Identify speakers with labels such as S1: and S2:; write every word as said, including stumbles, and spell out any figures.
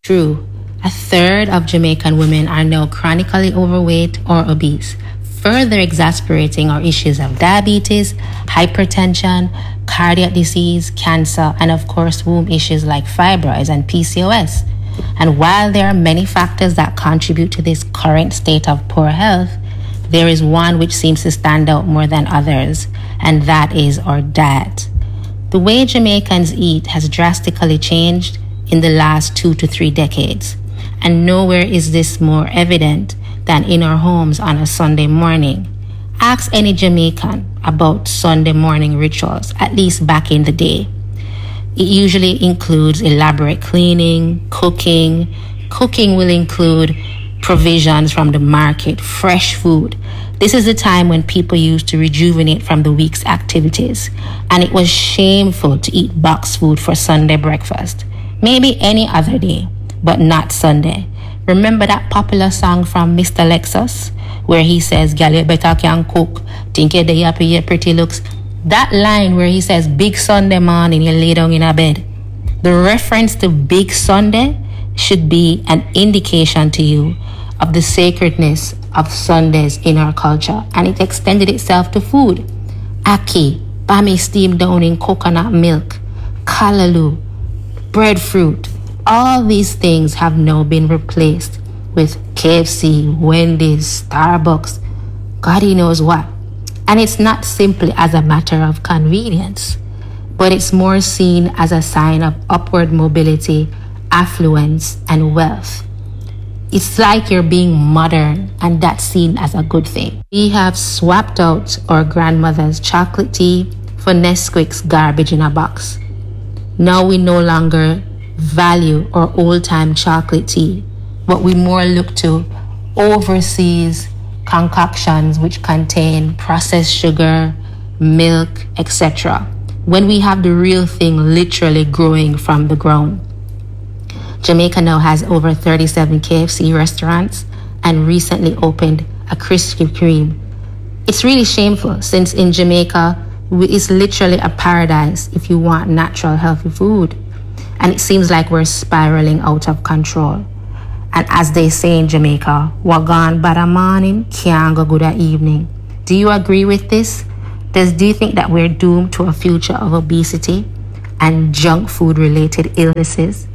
S1: True. A third of Jamaican women are now chronically overweight or obese, further exacerbating our issues of diabetes, hypertension, cardiac disease, cancer, and of course, womb issues like fibroids and P C O S. And while there are many factors that contribute to this current state of poor health, there is one which seems to stand out more than others, and that is our diet. The way Jamaicans eat has drastically changed in the last two to three decades, and nowhere is this more evident than in our homes on a Sunday morning. Ask any Jamaican about Sunday morning rituals, at least back in the day. It usually includes elaborate cleaning, cooking. Cooking will include provisions from the market, fresh food. This is the time when people used to rejuvenate from the week's activities, and it was shameful to eat box food for Sunday breakfast. Maybe any other day, but not Sunday. Remember that popular song from Mister Lexus, where he says, "Girl, you better can cook. Think you're the happy, your pretty looks." That line where he says, "Big Sunday morning, you lay down in a bed." The reference to Big Sunday should be an indication to you of the sacredness of Sundays in our culture, and it extended itself to food. Ackee, bami steamed down in coconut milk, callaloo, breadfruit. All these things have now been replaced with K F C, Wendy's, Starbucks, God he knows what. And it's not simply as a matter of convenience, but it's more seen as a sign of upward mobility, affluence, and wealth. It's like you're being modern, and that's seen as a good thing. We have swapped out our grandmother's chocolate tea for Nesquik's garbage in a box. Now we no longer value our old-time chocolate tea, but we more look to overseas concoctions which contain processed sugar, milk, et cetera, when we have the real thing literally growing from the ground. Jamaica now has over thirty-seven K F C restaurants and recently opened a Krispy Kreme. It's really shameful, since in Jamaica, it's literally a paradise if you want natural, healthy food. And it seems like we're spiraling out of control. And as they say in Jamaica, what gone bad a morning can't go good a evening. Do you agree with this? Does do you think that we're doomed to a future of obesity and junk food related illnesses?